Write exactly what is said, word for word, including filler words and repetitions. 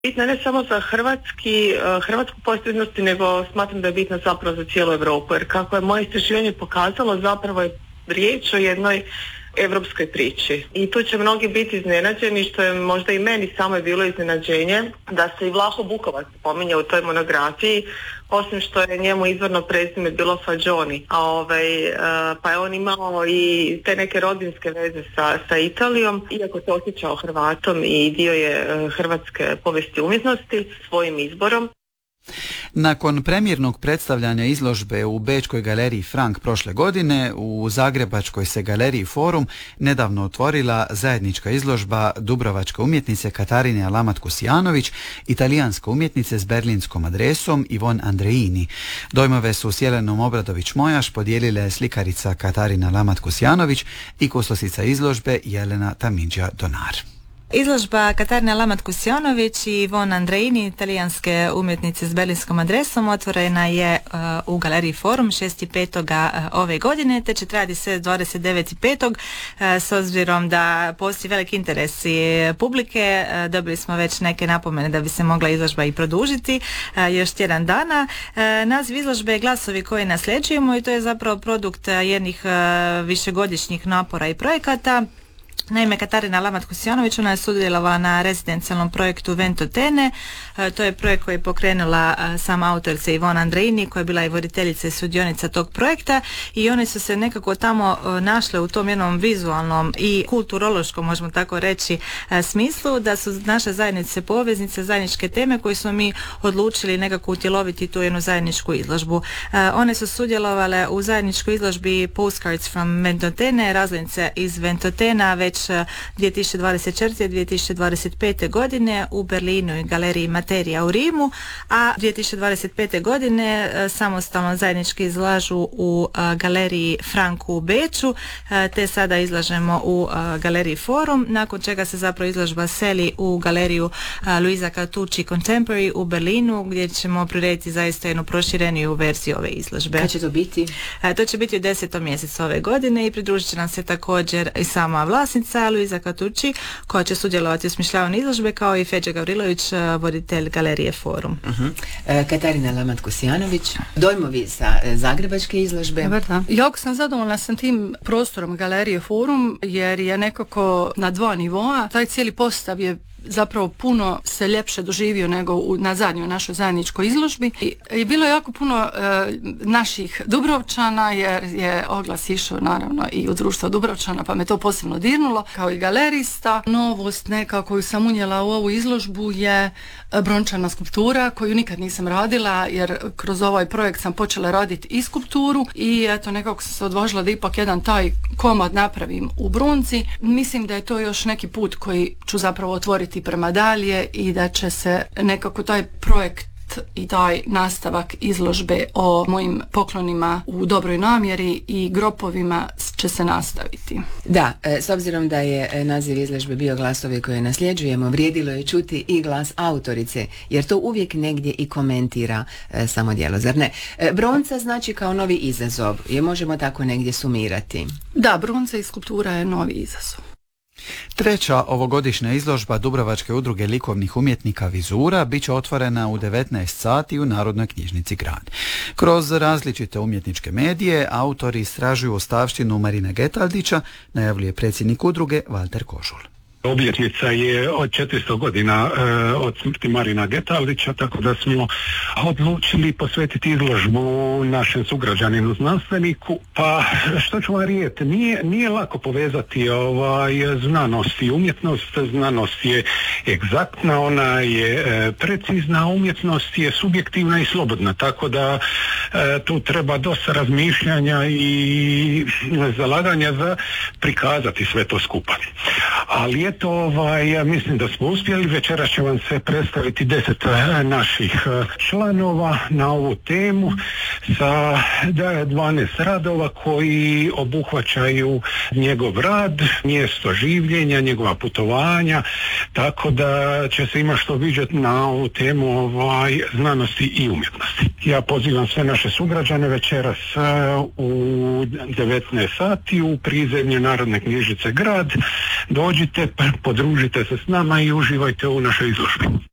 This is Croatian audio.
Bitna ne samo za hrvatski, hrvatsku posebnost, nego smatram da je bitna zapravo za cijelu Europu, jer kako je moje istraživanje pokazalo, zapravo je riječ o jednoj europskoj priči. I tu će mnogi biti iznenađeni, što je možda i meni samo je bilo iznenađenje, da se i Vlaho Bukovac spominje u toj monografiji, osim što je njemu izvorno prezime bilo Fagioni, a ovaj, pa je on imao i te neke rodbinske veze sa, sa Italijom, iako se osjećao Hrvatom i dio je hrvatske povijesti umjetnosti svojim izborom. Nakon premijernog predstavljanja izložbe u Bečkoj galeriji Frank prošle godine, u Zagrebačkoj se galeriji Forum nedavno otvorila zajednička izložba dubrovačke umjetnice Katarine Alamat-Kusijanović i talijanske umjetnice s berlinskom adresom Ivon Andreini. Dojmove su s Jelenom Obradović-Mojaš podijelile slikarica Katarina Alamat-Kusijanović i kustosica izložbe Jelena Tamindža-Donar. Izložba Katarina Alamat-Kusijanović i Ivon Andreini, italijanske umjetnice s berlinskom adresom, otvorena je uh, u galeriji Forum šestog petog Uh, ove godine, te će trajati sve dvadeset devetog petog Uh, s obzirom da postoji velik interes i publike, uh, dobili smo već neke napomene da bi se mogla izložba i produžiti uh, još tjedan dana. Uh, naziv izložbe je Glasovi koje nasljeđujemo i to je zapravo produkt uh, jednih uh, višegodišnjih napora i projekata. Naime, Katarina Alamat-Kusijanović, ona je sudjelovala na rezidencijalnom projektu Ventotene. E, to je projekt koji je pokrenula a, sama autorica Ivon Andreini, koja je bila i voditeljica i sudionica tog projekta, i one su se nekako tamo a, našle u tom jednom vizualnom i kulturološkom, možemo tako reći, a, smislu, da su naše zajednice poveznice, zajedničke teme koje smo mi odlučili nekako utjeloviti tu jednu zajedničku izložbu. A, one su sudjelovale u zajedničkoj izložbi Postcards from Ventotene, razglednice iz Ventotena, već dvije tisuće dvadeset četvrte. i dvije tisuće dvadeset pete. godine u Berlinu i galeriji Materija u Rimu, a dvije tisuće dvadeset pete. godine samostalno zajednički izlažu u galeriji Frank u Beču, te sada izlažemo u galeriji Forum, nakon čega se zapravo izložba seli u galeriju Luisa Cartucci Contemporary u Berlinu, gdje ćemo prirediti zaista jednu prošireniju verziju ove izložbe. Kada će to biti? To će biti u desetom mjesecu ove godine i pridružit će nam se također i sama vlasnica Luisa Cartucci, koja će sudjelovati u smišljavanju izložbe, kao i Feđa Gavrilović, voditelj galerije Forum. Uh-huh. E, Katarina Alamat-Kusijanović, dojmovi sa e, zagrebačke izložbe. Vrta. Jako sam zadovoljna sam tim prostorom galerije Forum, jer je nekako na dva nivoa. Taj cijeli postav je zapravo puno se ljepše doživio nego u, na zadnjoj našoj zajedničkoj izložbi. I, i bilo je jako puno e, naših Dubrovčana, jer je oglas išao naravno i u društvo Dubrovčana, pa me to posebno dirnulo. Kao i galerista, novost neka koju sam unijela u ovu izložbu je brončana skulptura, koju nikad nisam radila, jer kroz ovaj projekt sam počela raditi i skulpturu i eto nekako sam se odvažila da ipak jedan taj komad napravim u bronci. Mislim da je to još neki put koji ću zapravo otvoriti prema dalje i da će se nekako taj projekt i taj nastavak izložbe o mojim poklonima u dobroj namjeri i gropovima će se nastaviti. Da, s obzirom da je naziv izložbe bio Glasovi koje nasljeđujemo, vrijedilo je čuti i glas autorice, jer to uvijek negdje i komentira e, samo djelo, zar ne? E, bronca znači kao novi izazov, je možemo tako negdje sumirati? Da, bronca i skulptura je novi izazov. Treća ovogodišnja izložba Dubrovačke udruge likovnih umjetnika Vizura bit će otvorena u devetnaest sati u Narodnoj knjižnici Grad. Kroz različite umjetničke medije autori istražuju ostavštinu Marina Getaldića, najavljuje predsjednik udruge Valter Kožul. Obljetnica je od četiristo godina e, od smrti Marina Getaldića, tako da smo odlučili posvetiti izložbu našem sugrađaninu znanstveniku. Pa što ću vam rijeti, nije, nije lako povezati ovaj, znanost i umjetnost. Znanost je egzaktna, ona je e, precizna, umjetnost je subjektivna i slobodna, tako da e, tu treba dosta razmišljanja i zalaganja za prikazati sve to skupa. Ali eto, ovaj, ja mislim da smo uspjeli. Večeras će vam se predstaviti deset naših članova na ovu temu sa dvanaest radova koji obuhvaćaju njegov rad, mjesto življenja, njegova putovanja, tako da će se ima što vidjeti na ovu temu ovaj, znanosti i umjetnosti. Ja pozivam sve naše sugrađane večeras u devetnaest sati u prizemlju Narodne knjižnice Grad. Dođite, podružite se s nama i uživajte u našoj izložbi.